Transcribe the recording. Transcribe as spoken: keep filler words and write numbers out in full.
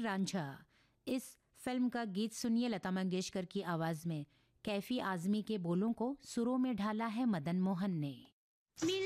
रांझा। इस फिल्म का गीत सुनिए लता मंगेशकर की आवाज में। कैफी आजमी के बोलों को सुरों में ढाला है मदन मोहन ने।